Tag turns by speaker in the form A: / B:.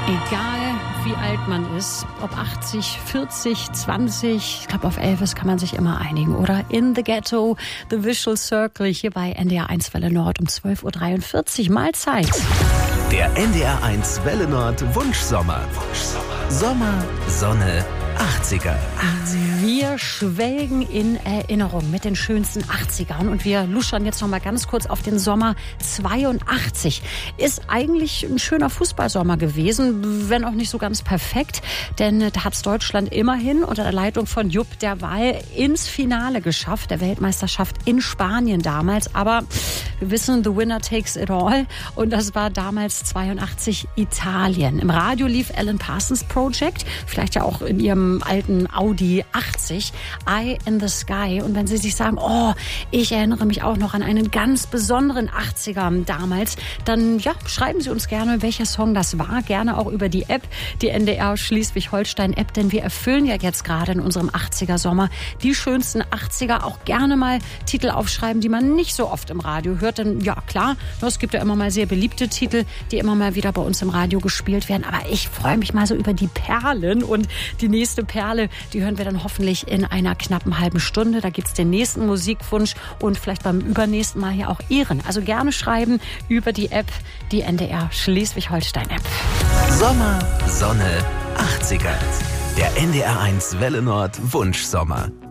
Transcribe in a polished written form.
A: Egal wie alt man ist, ob 80, 40, 20, ich glaube auf Elvis kann man sich immer einigen, oder? In the Ghetto, The Visual Circle, hier bei NDR 1 Welle Nord um 12.43 Uhr. Mahlzeit.
B: Der NDR 1 Welle Nord Wunschsommer. Sommer, Sonne, 80er.
A: Wir schwelgen in Erinnerung mit den schönsten 80ern und wir luschern jetzt noch mal ganz kurz auf den Sommer 82. Ist eigentlich ein schöner Fußballsommer gewesen, wenn auch nicht so ganz perfekt, denn da hat es Deutschland immerhin unter der Leitung von Jupp Derwall ins Finale geschafft, der Weltmeisterschaft in Spanien damals, aber wir wissen, the winner takes it all und das war damals 82 Italien. Im Radio lief Alan Parsons Project, vielleicht ja auch in ihrem alten Audi 80, Eye in the Sky. Und wenn Sie sich sagen, oh, ich erinnere mich auch noch an einen ganz besonderen 80er damals, dann ja, schreiben Sie uns gerne, welcher Song das war. Gerne auch über die App, die NDR Schleswig-Holstein-App, denn wir erfüllen ja jetzt gerade in unserem 80er-Sommer die schönsten 80er. Auch gerne mal Titel aufschreiben, die man nicht so oft im Radio hört. Denn ja, klar, es gibt ja immer mal sehr beliebte Titel, die immer mal wieder bei uns im Radio gespielt werden. Aber ich freue mich mal so über die Perlen. Und die nächste Perle, die hören wir dann hoffentlich in einer knappen halben Stunde. Da gibt's den nächsten Musikwunsch und vielleicht beim übernächsten Mal hier auch Ihren. Also gerne schreiben über die App, die NDR Schleswig-Holstein-App.
B: Sommer, Sonne, 80er. Der NDR 1 Welle Nord Wunschsommer.